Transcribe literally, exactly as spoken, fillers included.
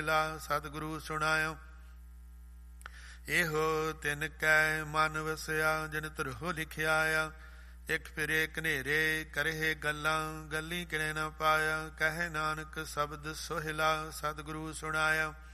ਸਤਿਗੁਰੂ ਸੁਣਾਇਓ। ਇਹੋ ਤਿਨ ਕੈ ਮਨ ਵਸਿਆ, ਜਿਨ ਧਰੋ ਲਿਖਿਆ ਆ। ਇੱਕ ਫਿਰੇ ਘਨੇਰੇ ਕਰੇ ਗੱਲਾਂ, ਗੱਲੀ ਕਿਨੇ ਨਾ ਪਾਇਆ। ਕਹੇ ਨਾਨਕ ਸ਼ਬਦ ਸੋਹਿਲਾ, ਸਤਿਗੁਰੂ ਸੁਣਾਇਆ।